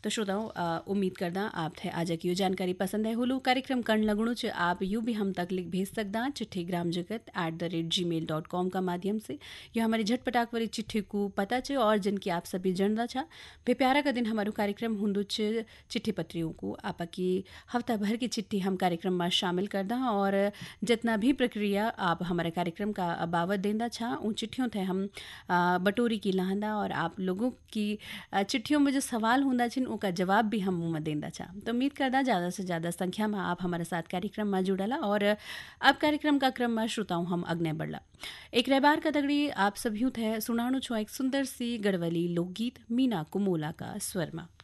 तो श्रोताओं उम्मीद करदा आप थे आज की यो जानकारी पसंद है हुलू कार्यक्रम कर्ण लगणु च आप यू भी हम तक लिख भेज सकदा चिट्ठी gramjagat@gmail.com का माध्यम से। यो हमारी झटपटाक वाली चिट्ठी को पता च और जिनकी आप सभी जनदा छा बे प्यारा का दिन हमारो कार्यक्रम हुंदु च चिट्ठी पत्रियों को आपकी हफ्ता भर की चिट्ठी हम कार्यक्रम में शामिल करदा और जितना भी प्रक्रिया आप हमारे कार्यक्रम का बावत देंदा छा उन चिट्ठियों थे हम बटोरी की लहंदा और आप लोगों की चिट्ठियों में जो सवाल होंदा छिन उनका जवाब भी हम मुंह में देंदा छा। तो उम्मीद करदा ज़्यादा से ज़्यादा संख्या में आप हमारे साथ कार्यक्रम में जुड़ला और अब कार्यक्रम का क्रम में श्रोताओं हम अग्ने बढ़ला। एक रैबार का दगड़ी आप सभी थे सुनाणु छो एक सुंदर सी गढ़वाली लोकगीत मीना कुमोला का स्वर में।